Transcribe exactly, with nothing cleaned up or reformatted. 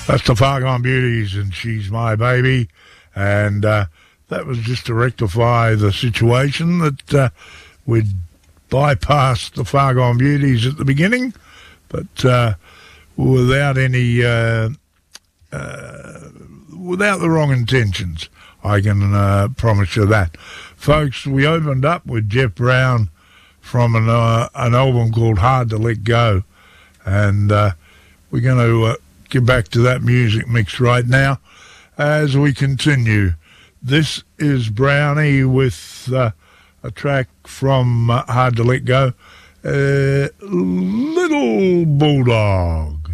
That's the Far Gone Beauties and She's My Baby. And uh, that was just to rectify the situation that uh, we'd bypassed the Far Gone Beauties at the beginning, but uh, without any, uh, uh, without the wrong intentions. I can uh, promise you that. Folks, we opened up with Jeff Brown from an, uh, an album called Hard to Let Go. And uh, we're going to uh, get back to that music mix right now as we continue. This is Brownie with uh, a track from uh, Hard to Let Go, uh, Little Bulldog.